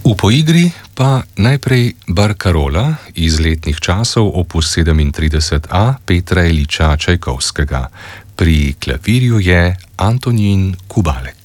V poigri pa najprej Barcarola iz letnih časov opus 37a Petra Iljiča Čajkovskega. Pri klavirju je Antonín Kubalek.